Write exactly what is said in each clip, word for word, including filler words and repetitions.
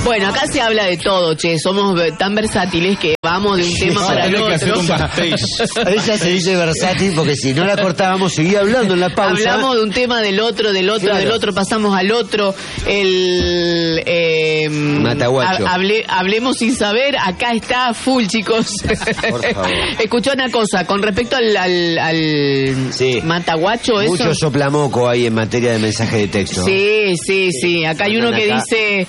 Bueno, acá se habla de todo, che. Somos tan versátiles que vamos de un tema no, para el otro. Ella se dice versátil porque si no la cortábamos seguía hablando en la pausa. Hablamos de un tema del otro, del otro, claro. del otro, pasamos al otro. El eh, Mataguacho. Hable, hablemos sin saber, acá está full, chicos. Por favor. Escuchó una cosa, con respecto al, al, al sí. Mataguacho, eso. Mucho soplamoco hay en materia de mensaje de texto. Sí, sí, sí. sí. Acá hay uno que acá. dice.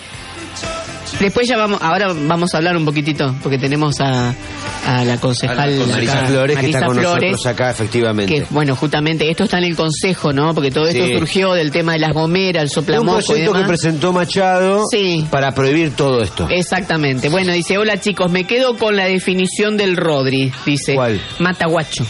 Después ya vamos, ahora vamos a hablar un poquitito, porque tenemos a, a la concejal a la Marisa acá, Flores, Marisa que está con Flores, nosotros acá, efectivamente. Que, bueno, justamente esto está en el consejo, ¿no? Porque todo esto sí. surgió del tema de las gomeras, el soplamoco. Un proyecto que presentó Machado sí. para prohibir todo esto. Exactamente. Bueno, dice, hola chicos, me quedo con la definición del Rodri, dice. ¿Cuál? Mataguacho.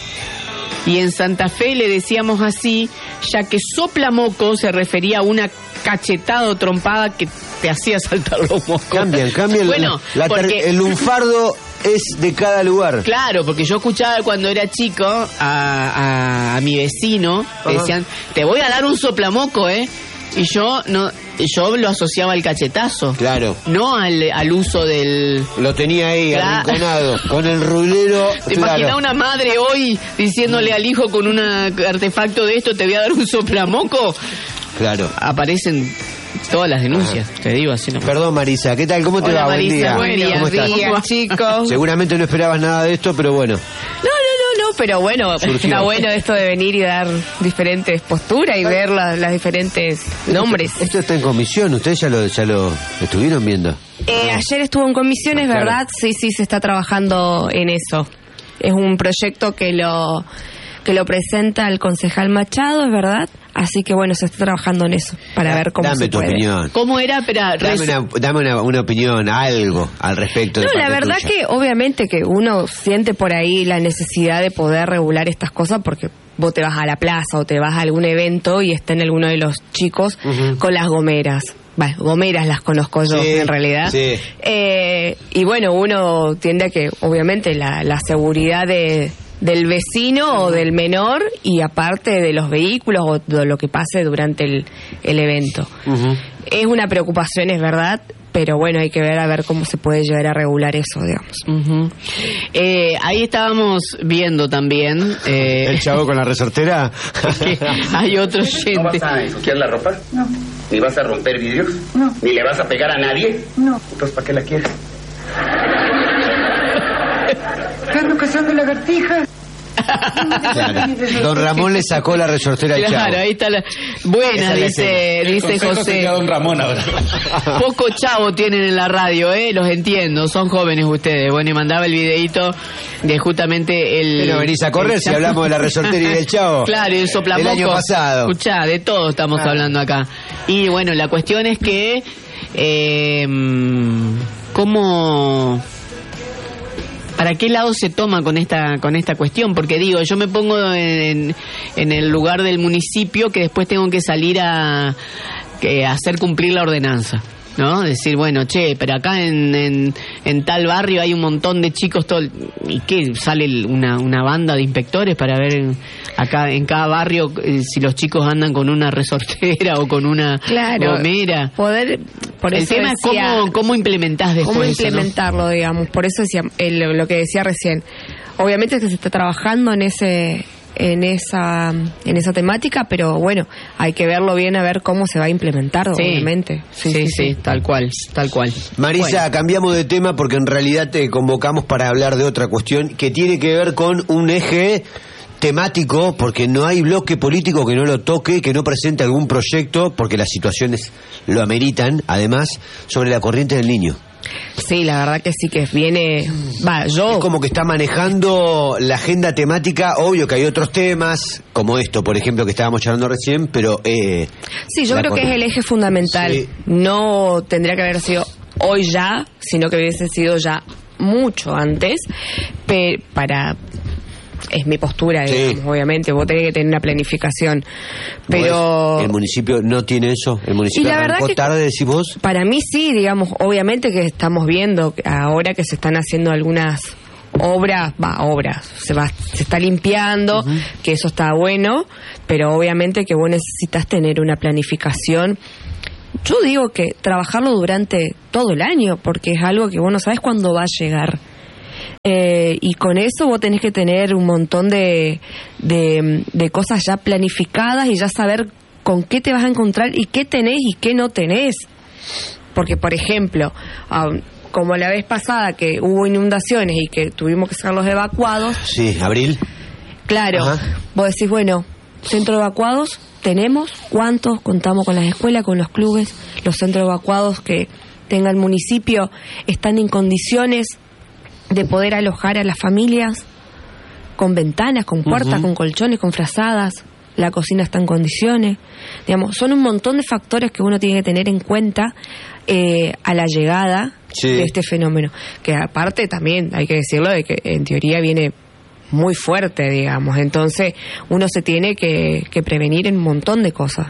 Y en Santa Fe le decíamos así, ya que soplamoco se refería a una cachetada o trompada que te hacía saltar los mocos. Cambian, cambian. Bueno, la, la porque, el lunfardo es de cada lugar. Claro, porque yo escuchaba cuando era chico a, a, a mi vecino, le decían, te voy a dar un soplamoco, ¿eh? Y yo no, yo lo asociaba al cachetazo. Claro. No al, al uso del... Lo tenía ahí, claro. arrinconado, con el rulero. ¿Te claro. imaginas una madre hoy diciéndole al hijo con un artefacto de esto, te voy a dar un soplamoco? Claro. Aparecen todas las denuncias, te digo así nomás. Perdón, Marisa, ¿qué tal? ¿Cómo te Hola, va? Marisa, Buen día. Buen día, ¿Cómo estás? chicos. Seguramente no esperabas nada de esto, pero bueno. No, no, no, no, pero bueno, Surgió. Está bueno esto de venir y dar diferentes posturas y ver la, las diferentes nombres. Esto, esto está en comisión, ustedes ya lo, ya lo estuvieron viendo. Eh, ayer estuvo en comisiones, claro. ¿verdad? Sí, sí, se está trabajando en eso. Es un proyecto que lo... que lo presenta el concejal Machado, es verdad, así que bueno, se está trabajando en eso, para da, ver cómo dame se tu puede. opinión. ¿Cómo era? Espera, dame una, dame una, una opinión, algo al respecto. No, de la verdad tuya. que obviamente que uno siente por ahí la necesidad de poder regular estas cosas porque vos te vas a la plaza o te vas a algún evento y está en alguno de los chicos uh-huh. con las gomeras. Bueno, gomeras las conozco yo, sí, en realidad. Sí. Eh, y bueno, uno tiende a que, obviamente, la, la seguridad de, del vecino uh-huh. o del menor y aparte de los vehículos o de lo que pase durante el, el evento. Uh-huh. Es una preocupación, es verdad, pero bueno, hay que ver a ver cómo se puede llegar a regular eso, digamos. Uh-huh. Eh, ahí estábamos viendo también... Eh, ¿El chavo con la resortera? Hay otro oyente. ¿No vas a ensuciar la ropa? No. ¿Ni vas a romper vidrios? No. ¿Ni le vas a pegar a nadie? No. Entonces, ¿para qué la quieres? Ando cazando lagartijas. Claro. Don Ramón le sacó la resortera al claro, chavo. Claro, ahí está la... Buena, dice, dice José. Don Ramón ahora. Poco chavo tienen en la radio, ¿eh? Los entiendo, son jóvenes ustedes. Bueno, y mandaba el videíto de justamente el... Pero venís a correr si hablamos de la resortera y del chavo. Claro, y el soplamoco. El año pasado. Escuchá, de todo estamos ah. hablando acá. Y bueno, la cuestión es que... Eh, ¿Cómo... ¿Para qué lado se toma con esta con esta cuestión? Porque digo, yo me pongo en, en el lugar del municipio que después tengo que salir a, que, a hacer cumplir la ordenanza, ¿no? Decir, bueno, che, pero acá en, en, en tal barrio hay un montón de chicos, todo, ¿y qué? ¿Sale una, una banda de inspectores para ver acá en cada barrio eh, si los chicos andan con una resortera o con una claro, gomera? Poder... Por el eso tema decía, es cómo, cómo implementás después cómo eso, implementarlo, ¿no? Digamos. Por eso decía el, lo que decía recién. Obviamente que se está trabajando en ese en esa en esa temática, pero bueno, hay que verlo bien a ver cómo se va a implementar, sí. obviamente. Sí sí, sí, sí, sí, tal cual, tal cual. Marisa, bueno. Cambiamos de tema porque en realidad te convocamos para hablar de otra cuestión que tiene que ver con un eje temático, porque no hay bloque político que no lo toque, que no presente algún proyecto, porque las situaciones lo ameritan, además, sobre la corriente del niño. Sí, la verdad que sí, que viene... Va, yo... Es como que está manejando la agenda temática, obvio que hay otros temas, como esto, por ejemplo, que estábamos charlando recién, pero... Eh, sí, yo creo corriente. que es el eje fundamental. Sí. No tendría que haber sido hoy ya, sino que hubiese sido ya mucho antes, pe- para... Es mi postura, sí. digamos, obviamente, vos tenés que tener una planificación, pero... ¿El municipio no tiene eso? ¿El municipio arrancó tarde, decís vos? Para mí sí, digamos, obviamente que estamos viendo ahora que se están haciendo algunas obras, va, obras, se va, se está limpiando, uh-huh. que eso está bueno, pero obviamente que vos necesitas tener una planificación yo digo que trabajarlo durante todo el año, porque es algo que vos no sabés cuándo va a llegar. Eh, y con eso vos tenés que tener un montón de, de, de cosas ya planificadas y ya saber con qué te vas a encontrar y qué tenés y qué no tenés. Porque, por ejemplo, um, como la vez pasada que hubo inundaciones y que tuvimos que sacar los evacuados. Sí, abril. Claro, ajá. Vos decís, bueno, centros evacuados tenemos, ¿cuántos? Contamos con las escuelas, con los clubes, los centros evacuados que tenga el municipio están en condiciones de poder alojar a las familias con ventanas, con puertas, uh-huh. con colchones, con frazadas, la cocina está en condiciones, digamos, son un montón de factores que uno tiene que tener en cuenta eh, a la llegada sí. de este fenómeno, que aparte también hay que decirlo de que en teoría viene muy fuerte, digamos, entonces uno se tiene que, que prevenir en un montón de cosas.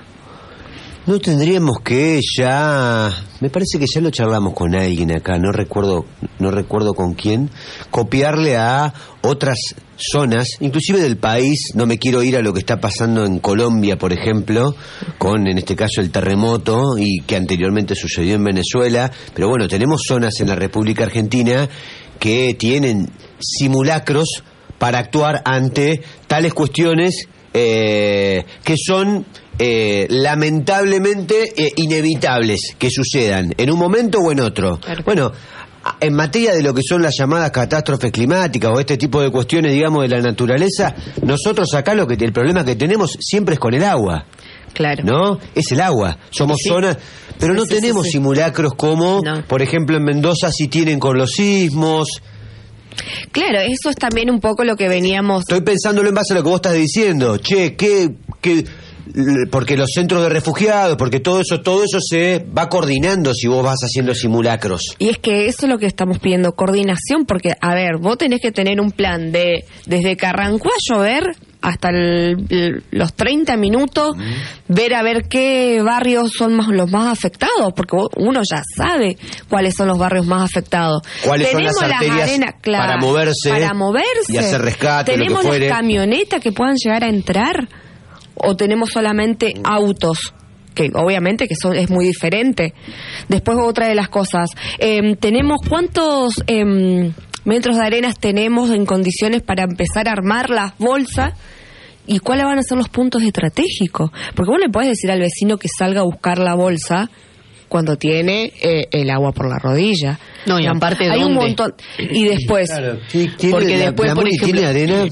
No tendríamos que ya, me parece que ya lo charlamos con alguien acá, no recuerdo, no recuerdo con quién, copiarle a otras zonas, inclusive del país. No me quiero ir a lo que está pasando en Colombia, por ejemplo, con en este caso el terremoto y que anteriormente sucedió en Venezuela, pero bueno, tenemos zonas en la República Argentina que tienen simulacros para actuar ante tales cuestiones eh, que son eh, lamentablemente eh, inevitables que sucedan en un momento o en otro. Perfecto. Bueno, en materia de lo que son las llamadas catástrofes climáticas o este tipo de cuestiones, digamos, de la naturaleza, nosotros acá lo que el problema que tenemos siempre es con el agua. Claro. ¿No? Es el agua. Somos sí. zonas, pero sí, no sí, tenemos sí, sí. simulacros como, no. por ejemplo, en Mendoza sí tienen con los sismos. Claro, eso es también un poco lo que veníamos... Estoy pensándolo en base a lo que vos estás diciendo. Che, ¿qué...? qué porque los centros de refugiados, porque todo eso todo eso se va coordinando si vos vas haciendo simulacros. Y es que eso es lo que estamos pidiendo, coordinación, porque, a ver, vos tenés que tener un plan de desde que arrancó a llover hasta el, el, los treinta minutos, mm. ver a ver qué barrios son más, los más afectados, porque uno ya sabe cuáles son los barrios más afectados. ¿Cuáles tenemos son las arterias las arenas, claro, para moverse, para moverse y hacer rescate? Tenemos lo que fuere. Las camionetas que puedan llegar a entrar, o tenemos solamente autos, que obviamente que son es muy diferente. Después otra de las cosas, eh, tenemos cuántos eh, metros de arenas tenemos en condiciones para empezar a armar las bolsas y cuáles van a ser los puntos estratégicos, porque vos le podés decir al vecino que salga a buscar la bolsa cuando tiene eh, el agua por la rodilla. No, y aparte hay ¿dónde? Un montón. Y después, claro, ¿tiene, porque la, después la por ejemplo, tiene arena.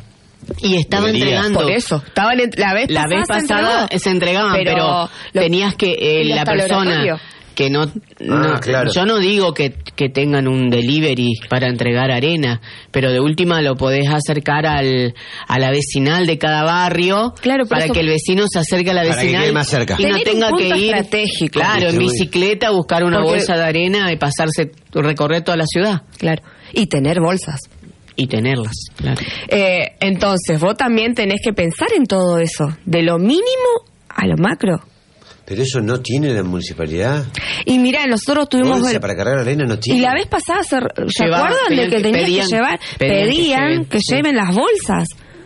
Y estaban Debería. entregando. Por eso, estaban en, la vez la pasada, vez pasada se, se entregaban, pero, pero lo, tenías que eh, la persona que no, no ah, claro. yo no digo que, que tengan un delivery para entregar arena, pero de última lo podés acercar al a la vecinal de cada barrio, claro, para eso, que el vecino se acerque a la vecinal que más cerca. y no tenga que ir estratégico, claro, en bicicleta a buscar una porque, bolsa de arena y pasarse recorrer toda la ciudad. Claro, y tener bolsas. Y tenerlas, claro. Eh, entonces, vos también tenés que pensar en todo eso, de lo mínimo a lo macro. Pero eso no tiene la municipalidad. Y mira, nosotros tuvimos... Bolsa para cargar arena no tiene. Y la vez pasada, ¿se, ¿se acuerdan de que tenías pedían, que llevar? Pedían, pedían que, que sí. lleven las bolsas.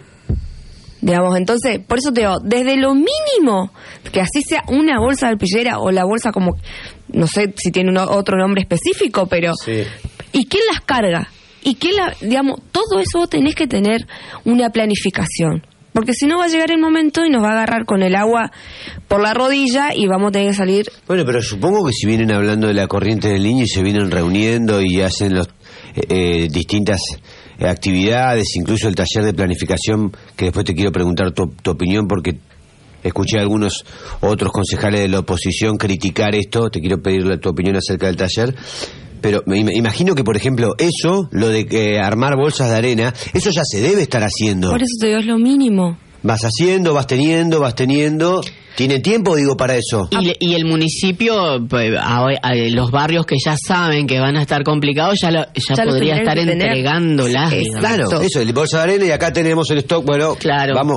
Digamos, entonces, por eso te digo, desde lo mínimo, que así sea una bolsa de alpillera o la bolsa como, no sé si tiene uno, otro nombre específico, pero... Sí. ¿Y quién las carga? Y que la, digamos, todo eso vos tenés que tener una planificación, porque si no va a llegar el momento y nos va a agarrar con el agua por la rodilla y vamos a tener que salir. Bueno, pero supongo que si vienen hablando de la corriente del Niño y se vienen reuniendo y hacen los eh, distintas actividades, incluso el taller de planificación, que después te quiero preguntar tu, tu opinión, porque escuché a algunos otros concejales de la oposición criticar esto, te quiero pedir tu opinión acerca del taller. Pero me imagino que, por ejemplo, eso, lo de eh, armar bolsas de arena, eso ya se debe estar haciendo. Por eso te digo, es lo mínimo. Vas haciendo, vas teniendo, vas teniendo. ¿Tiene tiempo, digo, para eso? Y, y el municipio, pues, a, a, los barrios que ya saben que van a estar complicados, ya, lo, ya, ya podría estar entregándolas. Claro, eso, el bolsa de arena y acá tenemos el stock, bueno, claro. vamos...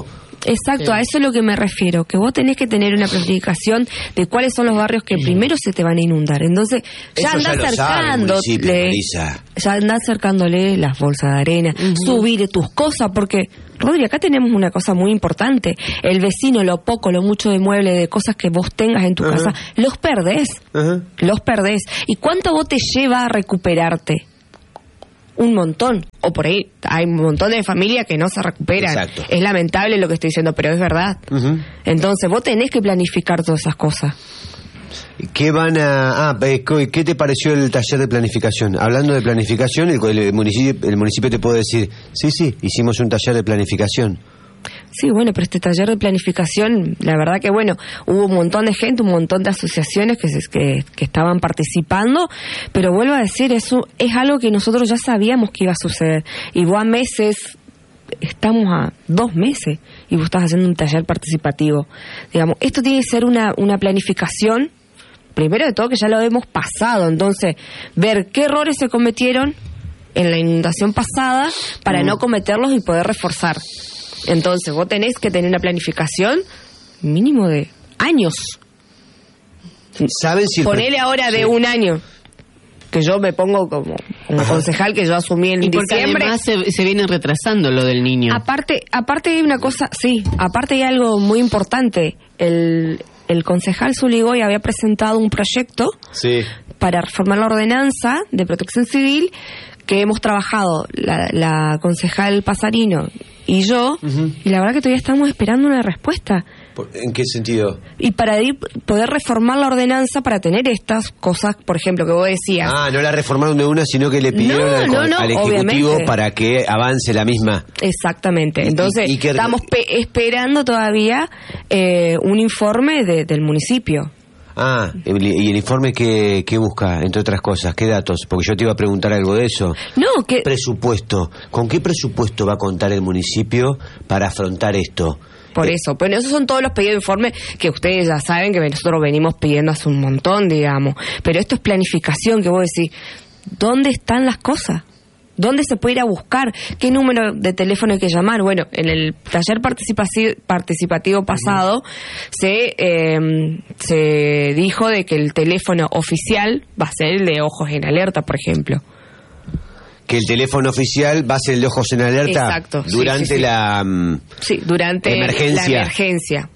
Exacto, Sí. a eso es lo que me refiero, que vos tenés que tener una planificación de cuáles son los barrios que primero se te van a inundar. Entonces, ya Eso ya andás lo sabe el municipio, acercándole, Marisa. ya andás acercándole las bolsas de arena, subir tus cosas, porque, Rodri, acá tenemos una cosa muy importante. El vecino, lo poco, lo mucho de mueble, de cosas que vos tengas en tu Ajá. casa, los perdés, Ajá. los perdés. ¿Y cuánto vos te lleva a recuperarte? Un montón. O por ahí hay un montón de familias que no se recuperan. Exacto. Es lamentable lo que estoy diciendo, pero es verdad. Ujú. Entonces vos tenés que planificar todas esas cosas. ¿Qué van a...? Ah, eh, ¿qué te pareció el taller de planificación? Hablando de planificación, el, el municipio, el municipio te puede decir, sí, sí, hicimos un taller de planificación. Sí, bueno, pero este taller de planificación, la verdad que bueno, hubo un montón de gente, un montón de asociaciones que, se- que, que estaban participando, pero vuelvo a decir, eso es algo que nosotros ya sabíamos que iba a suceder. Y vos a meses, estamos a dos meses, y vos estás haciendo un taller participativo. Digamos, esto tiene que ser una, una planificación, primero de todo que ya lo hemos pasado, entonces, ver qué errores se cometieron en la inundación pasada para no cometerlos y poder reforzar. Entonces, vos tenés que tener una planificación mínimo de años. ¿Saben si el pre- Ponele ahora de Sí. un año, que yo me pongo como, como concejal, que yo asumí en Y porque diciembre. además se, se viene retrasando lo del niño. Aparte, aparte hay una cosa, sí, aparte hay algo muy importante. El, el concejal Zuligoy había presentado un proyecto Sí. para reformar la ordenanza de protección civil que hemos trabajado la, la concejal Pasarino y yo, y la verdad que todavía estamos esperando una respuesta. Por- ¿En qué sentido? Y para ir- poder reformar la ordenanza para tener estas cosas, por ejemplo, que vos decías. Ah, no la reformaron de una, sino que le pidieron No, al, no, no, al Ejecutivo obviamente. para que avance la misma. Exactamente. Y- Entonces, y- y que- estamos pe- esperando todavía eh, un informe de- del municipio. Ah, ¿y el informe qué, qué busca, entre otras cosas? ¿Qué datos? Porque yo te iba a preguntar algo de eso. No, que Presupuesto. ¿Con qué presupuesto va a contar el municipio para afrontar esto? por Eh, eso. Bueno, esos son todos los pedidos de informe que ustedes ya saben que nosotros venimos pidiendo hace un montón, digamos. Pero esto es planificación, que vos decís, ¿dónde están las cosas? ¿Dónde se puede ir a buscar? ¿Qué número de teléfono hay que llamar? Bueno, en el taller participaci- participativo pasado se, eh, se dijo de que el teléfono oficial va a ser el de Ojos en Alerta, por ejemplo. Que el teléfono oficial va a ser el de Ojos en Alerta Exacto, sí, durante sí, sí. la... mm, Sí, durante Emergencia. la emergencia.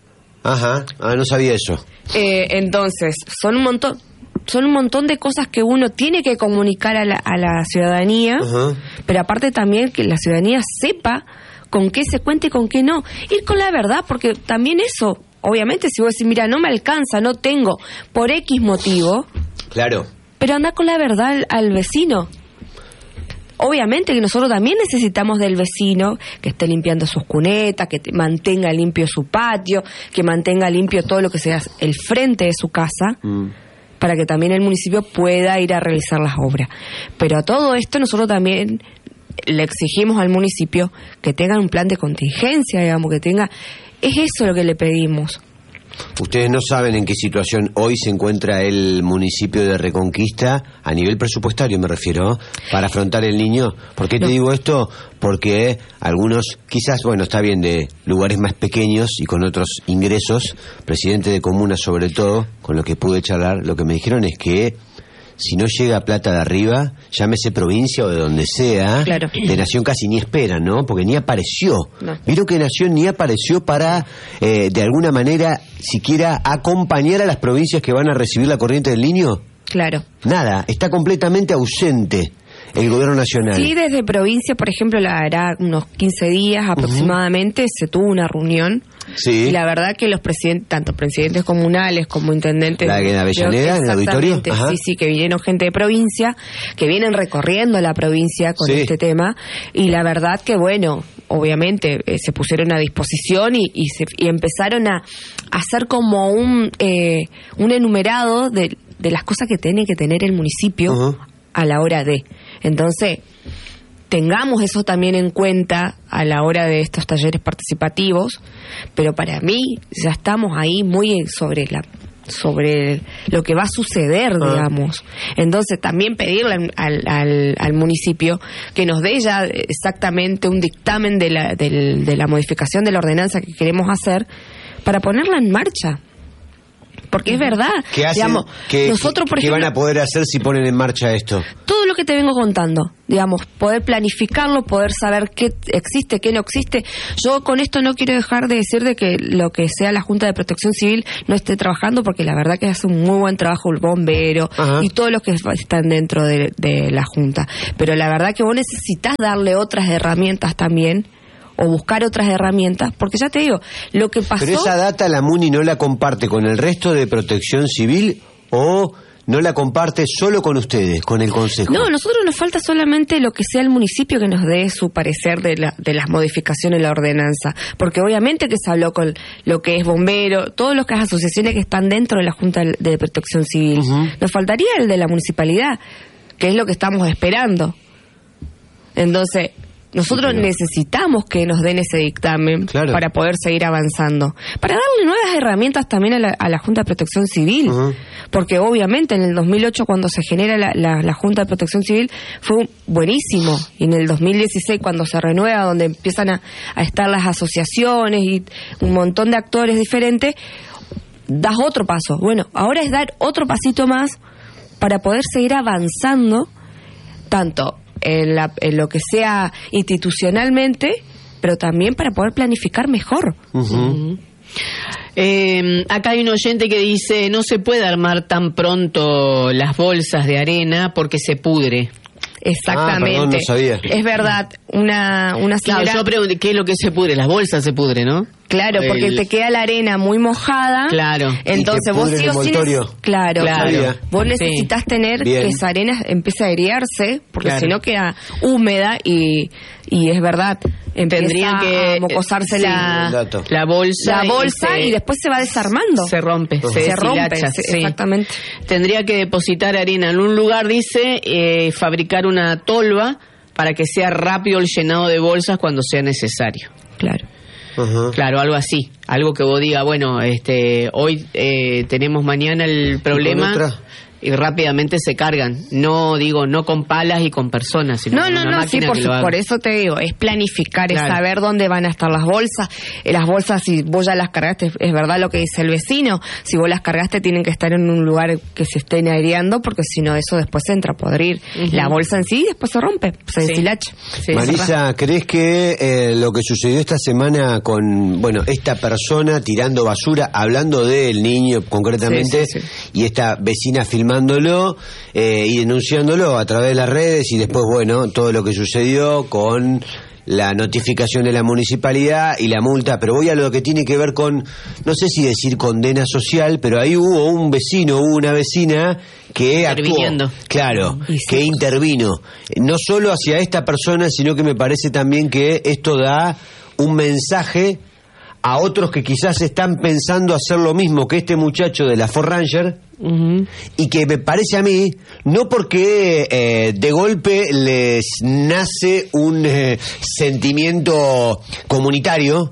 Ajá, ah, no sabía eso. Eh, entonces, son un montón... Son un montón de cosas que uno tiene que comunicar a la, a la ciudadanía, Ajá. pero aparte también que la ciudadanía sepa con qué se cuenta y con qué no. Ir con la verdad, porque también eso, obviamente, si vos decís, mira, no me alcanza, no tengo, por X motivo, Claro. pero anda con la verdad al, al vecino. Obviamente que nosotros también necesitamos del vecino que esté limpiando sus cunetas, que te- mantenga limpio su patio, que mantenga limpio todo lo que sea el frente de su casa, Mm. para que también el municipio pueda ir a realizar las obras. Pero a todo esto nosotros también le exigimos al municipio que tenga un plan de contingencia, digamos, que tenga... Es eso lo que le pedimos. Ustedes no saben en qué situación hoy se encuentra el municipio de Reconquista, a nivel presupuestario me refiero, para afrontar el niño. ¿Por qué te No. digo esto? Porque algunos, quizás, bueno, está bien, de lugares más pequeños y con otros ingresos, presidente de comunas sobre todo, con lo que pude charlar, lo que me dijeron es que si no llega plata de arriba, llámese provincia o de donde sea, Claro. de Nación casi ni esperan, ¿no? Porque ni apareció. No. Vieron que Nación ni apareció para, eh, de alguna manera, siquiera acompañar a las provincias que van a recibir la corriente del niño. Claro. Nada, está completamente ausente el gobierno nacional. Sí, desde provincia, por ejemplo, la hará unos quince días aproximadamente, se tuvo una reunión. Sí. Y la verdad que los presidentes, tanto presidentes comunales como intendentes... ¿La de de- Avellaneda, en el auditorio? Exactamente, Ajá. sí, sí, que vinieron gente de provincia, que vienen recorriendo la provincia con Sí. este tema. Y la verdad que, bueno, obviamente eh, se pusieron a disposición y, y, se, y empezaron a, a hacer como un, eh, un enumerado de, de las cosas que tiene que tener el municipio Ajá. a la hora de. Entonces, tengamos eso también en cuenta a la hora de estos talleres participativos, pero para mí ya estamos ahí muy sobre la sobre lo que va a suceder, ah. digamos. Entonces, también pedirle al, al, al municipio que nos dé ya exactamente un dictamen de la, de, de la modificación de la ordenanza que queremos hacer para ponerla en marcha. Porque es verdad, ¿Qué hacen, digamos, ¿qué, nosotros, por ¿qué ejemplo, van a poder hacer si ponen en marcha esto? Todo lo que te vengo contando, digamos, poder planificarlo, poder saber qué existe, qué no existe. Yo con esto no quiero dejar de decir de que lo que sea la Junta de Protección Civil no esté trabajando, porque la verdad que hace un muy buen trabajo el bombero, ajá, y todos los que están dentro de, de la Junta. Pero la verdad que vos necesitas darle otras herramientas también, o buscar otras herramientas, porque ya te digo, lo que pasó... Pero esa data la MUNI no la comparte con el resto de Protección Civil, o no la comparte solo con ustedes, con el Consejo. No, a nosotros nos falta solamente lo que sea el municipio que nos dé su parecer de, la, de las modificaciones de la ordenanza, porque obviamente que se habló con lo que es bombero, todas las asociaciones que están dentro de la Junta de Protección Civil. Uh-huh. Nos faltaría el de la municipalidad, que es lo que estamos esperando. Entonces... Nosotros sí, claro, necesitamos que nos den ese dictamen, claro, para poder seguir avanzando. Para darle nuevas herramientas también a la, a la Junta de Protección Civil. Uh-huh. Porque obviamente en el dos mil ocho, cuando se genera la, la, la Junta de Protección Civil, fue buenísimo. Y en el dos mil dieciséis, cuando se renueva, donde empiezan a, a estar las asociaciones y un montón de actores diferentes, das otro paso. Bueno, ahora es dar otro pasito más para poder seguir avanzando, tanto En, la, en lo que sea institucionalmente, pero también para poder planificar mejor. Uh-huh. Uh-huh. Eh, acá hay un oyente que dice: no se puede armar tan pronto las bolsas de arena porque se pudre. Exactamente. Ah, perdón, no sabía. Es verdad, una, una señora... Claro, yo pregunté, ¿qué es lo que se pudre? Las bolsas se pudren, ¿no? Claro, porque el... te queda la arena muy mojada. Claro. Entonces vos sí o sí... Claro, claro. Vos necesitas sí. tener Bien. que esa arena empiece a airearse, porque claro. si no queda húmeda y, y es verdad, tendría que mocosarse sí, la, la bolsa. La bolsa y, se, y después se va desarmando. Se rompe, uh-huh. se, se rompe, sí. exactamente. Tendría que depositar arena en un lugar, dice, eh, fabricar una tolva para que sea rápido el llenado de bolsas cuando sea necesario. Claro. Uh-huh. Claro, algo así, algo que vos digas, bueno, este, hoy eh, tenemos mañana el problema y rápidamente se cargan. No digo, no con palas y con personas, sino no, con no, una no, máquina sí, por, que lo haga. Por eso te digo, es planificar, claro. es saber dónde van a estar las bolsas. Las bolsas, si vos ya las cargaste, es verdad lo que dice el vecino, si vos las cargaste tienen que estar en un lugar que se estén aireando, porque si no eso después entra a podrir. Uh-huh. La bolsa en sí después se rompe, se sí. deshilacha. Sí, Marisa, ¿crees que eh, lo que sucedió esta semana con, bueno, esta persona tirando basura, hablando del niño concretamente, sí, sí, sí. y esta vecina filmándolo, Eh, y denunciándolo a través de las redes, y después, bueno, todo lo que sucedió con la notificación de la municipalidad y la multa, pero voy a lo que tiene que ver con, no sé si decir condena social, pero ahí hubo un vecino, hubo una vecina que actuó, claro, sí. que intervino, no solo hacia esta persona, sino que me parece también que esto da un mensaje a otros que quizás están pensando hacer lo mismo que este muchacho de la Ford Ranger, uh-huh. y que me parece a mí, no porque eh, de golpe les nace un eh, sentimiento comunitario,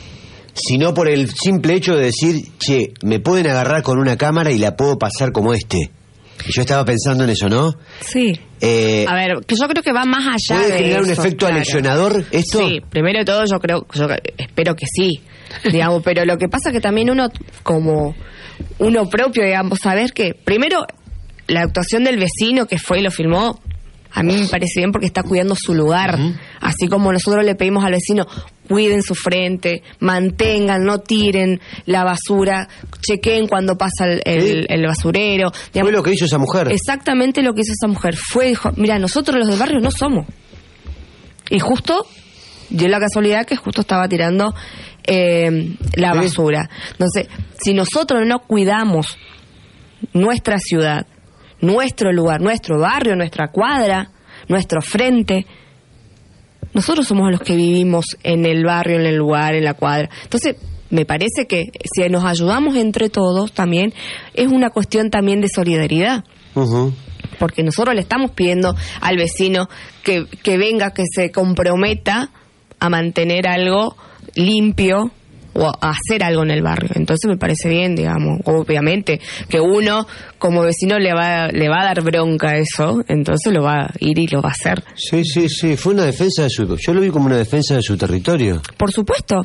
sino por el simple hecho de decir, che, me pueden agarrar con una cámara y la puedo pasar como este. Yo estaba pensando en eso, ¿no? Sí. Eh, a ver, que yo creo que va más allá de ¿Puede generar eso, un efecto claro. aleccionador esto? Sí, primero de todo yo creo, yo espero que sí, digamos, pero lo que pasa es que también uno, como uno propio, digamos, saber que, primero, la actuación del vecino que fue y lo filmó, a mí me parece bien porque está cuidando su lugar, uh-huh. así como nosotros le pedimos al vecino, cuiden su frente, mantengan, no tiren la basura, chequen cuando pasa el, el, el basurero. Digamos, fue lo que hizo esa mujer. Exactamente lo que hizo esa mujer. Fue, dijo, mira, nosotros los del barrio no somos. Y justo dio la casualidad que justo estaba tirando eh, la basura. Entonces, si nosotros no cuidamos nuestra ciudad, nuestro lugar, nuestro barrio, nuestra cuadra, nuestro frente, nosotros somos los que vivimos en el barrio, en el lugar, en la cuadra. Entonces, me parece que si nos ayudamos entre todos también, es una cuestión también de solidaridad. Uh-huh. Porque nosotros le estamos pidiendo al vecino que, que venga, que se comprometa a mantener algo limpio o a hacer algo en el barrio. Entonces me parece bien, digamos, obviamente que uno como vecino le va le va a dar bronca eso, entonces lo va a ir y lo va a hacer. Sí, sí, sí, fue una defensa de su... Yo lo vi como una defensa de su territorio. Por supuesto.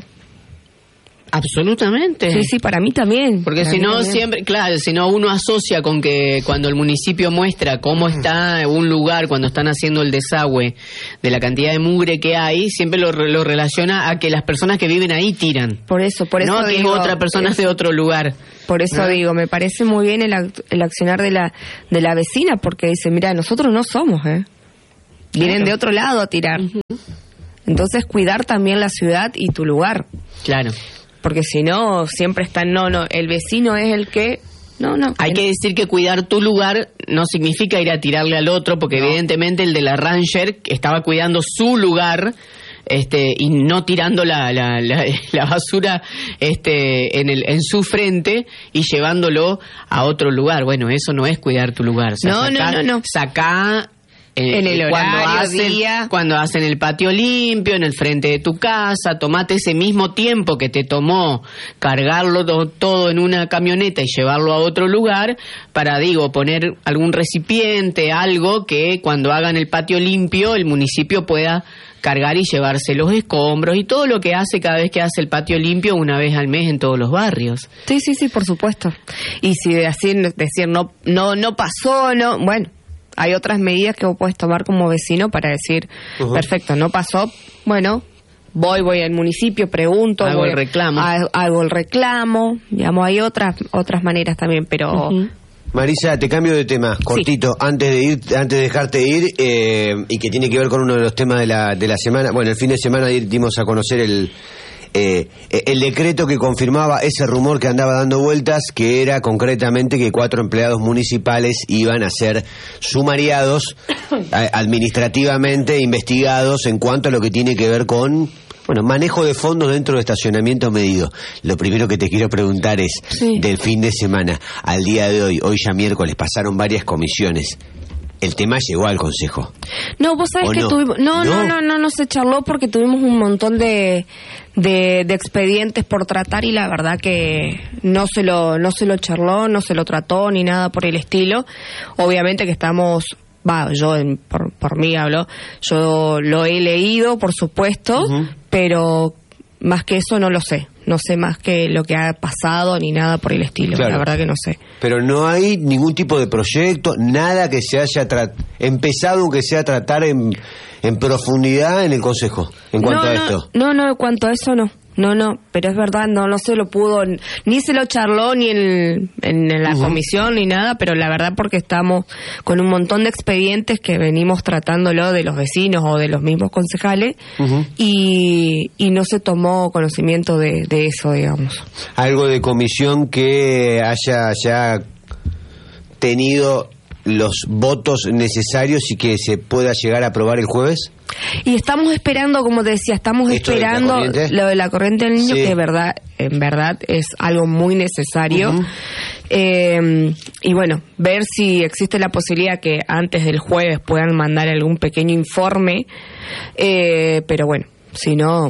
Absolutamente. Sí, sí, para mí también. Porque para si no, también. siempre, claro, si no uno asocia con que cuando el municipio muestra cómo está un lugar, cuando están haciendo el desagüe, de la cantidad de mugre que hay, siempre lo, lo relaciona a que las personas que viven ahí tiran. Por eso, por eso no digo, que otra persona eso, de otro lugar. Por eso ¿no? digo, me parece muy bien el, act- el accionar de la de la vecina, porque dice, mira, nosotros no somos, ¿eh? Vienen Claro. de otro lado a tirar. Uh-huh. Entonces, cuidar también la ciudad y tu lugar. Claro. Porque si no, siempre están, no, no, el vecino es el que... No, no. Hay el... que decir que cuidar tu lugar no significa ir a tirarle al otro, porque no. Evidentemente el de la Ranger estaba cuidando su lugar este y no tirando la, la, la, la basura este en el en su frente y llevándolo a otro lugar. Bueno, eso no es cuidar tu lugar. O sea, no, sacá, no, no, no. Sacá... Eh, en el horario, cuando hacen, día. cuando hacen el patio limpio, en el frente de tu casa, tomate ese mismo tiempo que te tomó cargarlo do, todo en una camioneta y llevarlo a otro lugar para, digo, poner algún recipiente, algo que cuando hagan el patio limpio el municipio pueda cargar y llevarse los escombros y todo lo que hace cada vez que hace el patio limpio una vez al mes en todos los barrios. Sí, sí, sí, por supuesto. Y si decir, decir no, no, no pasó, no, bueno. Hay otras medidas que vos podés tomar como vecino para decir, uh-huh. perfecto, no pasó, bueno, voy, voy al municipio, pregunto, hago voy, el reclamo, hago, hago el reclamo, digamos, hay otras otras maneras también, pero... Uh-huh. Marisa, te cambio de tema, cortito, sí. antes de ir, antes de dejarte ir, eh, y que tiene que ver con uno de los temas de la de la semana. Bueno, el fin de semana dimos a conocer el Eh, el decreto que confirmaba ese rumor que andaba dando vueltas, que era concretamente que cuatro empleados municipales iban a ser sumariados a, administrativamente investigados en cuanto a lo que tiene que ver con, bueno, manejo de fondos dentro de estacionamiento medido. Lo primero que te quiero preguntar es, sí. del fin de semana al día de hoy, hoy ya miércoles, pasaron varias comisiones. El tema llegó al Consejo. No, vos sabés que no? tuvimos... No, no, no, no, no, no se charló porque tuvimos un montón de, de, de expedientes por tratar y la verdad que no se lo no se lo charló, no se lo trató ni nada por el estilo. Obviamente que estamos... Va, yo en, por, por mí hablo, yo lo he leído, por supuesto, uh-huh. pero más que eso no lo sé. No sé más que lo que ha pasado ni nada por el estilo, claro. La verdad que no sé. Pero no hay ningún tipo de proyecto, nada que se haya tra- empezado, aunque sea a tratar en, en profundidad en el Consejo, en cuanto no, a no, esto. No, no, en cuanto a eso no. No, no, pero es verdad, no, no se lo pudo, ni se lo charló ni en, en la uh-huh. comisión ni nada, pero la verdad porque estamos con un montón de expedientes que venimos tratándolo de los vecinos o de los mismos concejales uh-huh. y, y no se tomó conocimiento de, de eso, digamos. Algo de comisión que haya ya tenido los votos necesarios y que se pueda llegar a aprobar el jueves. Y estamos esperando, como te decía, estamos ¿Esto esperando de lo de la corriente del niño, sí. que de verdad, en verdad es algo muy necesario. Uh-huh. Eh, y bueno, ver si existe la posibilidad que antes del jueves puedan mandar algún pequeño informe. Eh, pero bueno, si no...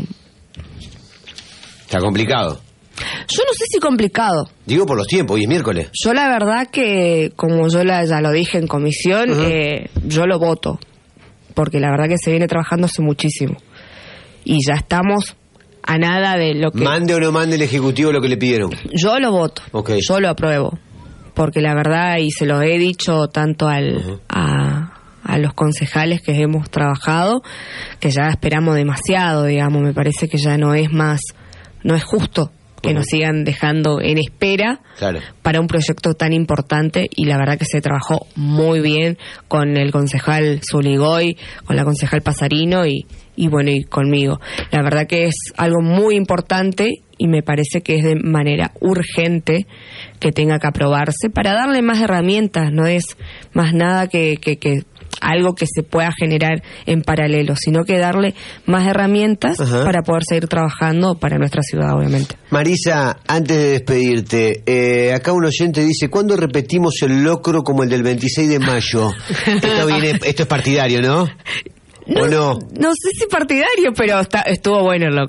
Está complicado. Yo no sé si complicado. Digo por los tiempos, hoy es miércoles. Yo la verdad que, como yo la, ya lo dije en comisión, uh-huh. eh, yo lo voto. Porque la verdad que se viene trabajando hace muchísimo. Y ya estamos a nada de lo que... Mande o no mande el Ejecutivo lo que le pidieron. Yo lo voto. Okay. Yo lo apruebo. Porque la verdad, y se lo he dicho tanto al uh-huh. a, a los concejales que hemos trabajado, que ya esperamos demasiado, digamos. Me parece que ya no es más... No es justo que uh-huh. nos sigan dejando en espera claro. para un proyecto tan importante, y la verdad que se trabajó muy bien con el concejal Zuligoy, con la concejal Pasarino y, y bueno, y conmigo. La verdad que es algo muy importante y me parece que es de manera urgente que tenga que aprobarse para darle más herramientas, no es más nada que, que, que algo que se pueda generar en paralelo, sino que darle más herramientas Ajá. para poder seguir trabajando para nuestra ciudad, obviamente. Marisa, antes de despedirte, eh, acá un oyente dice, ¿cuándo repetimos el locro como el del veintiséis de mayo? Esto, viene, esto es partidario, ¿no? No, ¿O no? No sé si partidario, pero está, estuvo bueno el locro.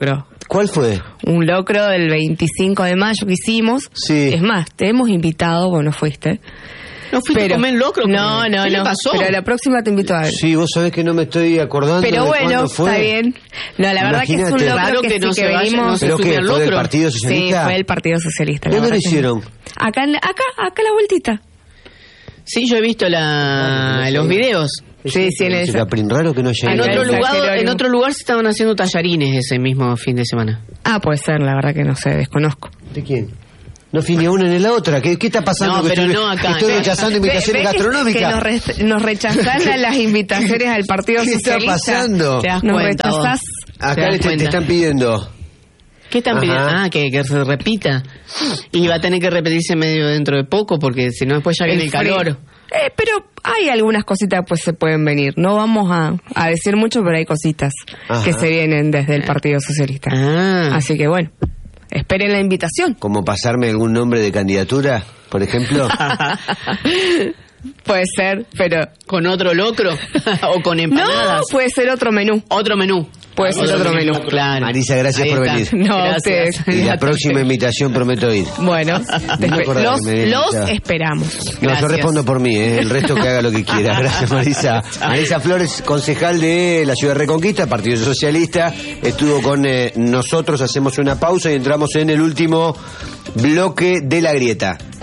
¿Cuál fue? Un locro del veinticinco de mayo que hicimos. Sí. Es más, te hemos invitado, vos no fuiste. ¿No fuiste Pero, a comer locro? No, no, ¿Qué no. le pasó? Pero la próxima te invito a ver. Sí, vos sabés que no me estoy acordando. Pero de bueno, cuándo fue. está bien. No, la verdad que es un Imagínate. locro Raro que, que no sí se que vaya, venimos. no se ¿Pero sube qué? al ¿Fue del locro? Partido Sí, Socialista? fue el Partido Socialista. la ¿Dónde lo verdad que sí. hicieron? Acá, en la- acá, acá a la vueltita. Sí, yo he visto la, Bueno, los videos. Sí, sí, en Ese esa. Caprín raro que no haya En ido. Acá otro, el San lugar, Jerónimo. en otro lugar se estaban haciendo tallarines ese mismo fin de semana. Ah, puede ser, la verdad que no sé, desconozco. ¿De quién? No fui ni a una ni a la otra. ¿Qué, qué está pasando? No, que pero estoy, no acá, estoy no. rechazando invitaciones Ve- ve que- gastronómicas. Que nos, re- nos rechazan a las invitaciones al Partido ¿Qué está Socialista. pasando? Te das Nos cuenta vos. rechazás. Te Acá das le- te, te cuenta. están pidiendo. ¿Qué están Ajá. pidiendo? Ah, que, que se repita. Y va a tener que repetirse medio dentro de poco, porque si no después ya viene el, frío. calor. Eh, pero hay algunas cositas pues se pueden venir. No vamos a, a decir mucho, pero hay cositas Ajá. que se vienen desde el Partido Socialista. Ah. Así que bueno, esperen la invitación. ¿Como pasarme algún nombre de candidatura, por ejemplo? Puede ser, pero... ¿Con otro locro? ¿O con No, empanadas? puede ser otro menú. Otro menú. Puede ser otro menú. Claro. Marisa, gracias Ahí por está. venir. No, Gracias. ustedes. Y la próxima invitación prometo ir. Bueno, después- acordaba los, que me habían los invitado. esperamos. No, yo Gracias. respondo por mí, ¿eh? El resto que haga lo que quiera. Gracias, Marisa. Marisa Flores, concejal de la Ciudad de Reconquista, Partido Socialista, estuvo con eh, nosotros. Hacemos una pausa y entramos en el último bloque de La Grieta.